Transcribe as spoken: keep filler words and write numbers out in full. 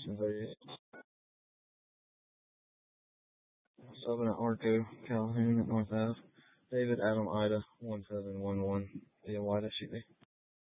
seven thirty-eight. Subbing at Arco Calhoun at North Ave. David Adam Ida one seven one one via White S U V.